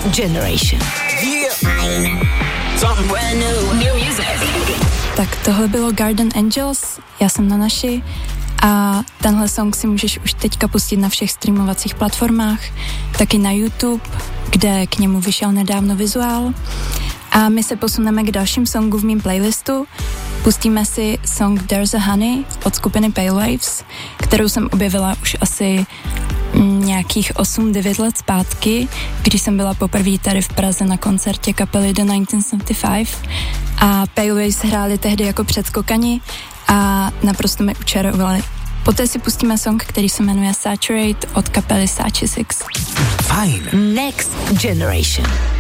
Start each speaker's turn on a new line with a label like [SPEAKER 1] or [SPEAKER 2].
[SPEAKER 1] Generation.
[SPEAKER 2] Tak tohle bylo Garden Angels, já jsem na naši a tenhle song si můžeš už teďka pustit na všech streamovacích platformách, taky na YouTube, kde k němu vyšel nedávno vizuál. A my se posuneme k dalším songu v mým playlistu. Pustíme si song There's a Honey od skupiny Pale Waves, kterou jsem objevila už asi nějakých 8-9 let zpátky, když jsem byla poprvé tady v Praze na koncertě kapely The 1975 a Pale Waves hráli tehdy jako předskokani a naprosto mi učarovali. Poté si pustíme song, který se jmenuje Saturate od kapely Sachi Six.
[SPEAKER 1] Fajn. Next Generation.